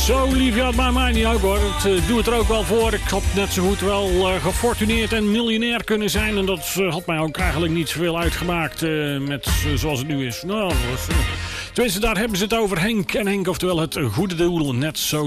Zo lief je had mijn mij niet ook hoor. Het doe het er ook wel voor. Ik had net zo goed wel gefortuneerd en miljonair kunnen zijn. En dat had mij ook eigenlijk niet zoveel uitgemaakt met zoals het nu is. Nou, tenminste, daar hebben ze het over. Henk en Henk, oftewel het goede doel. Net zo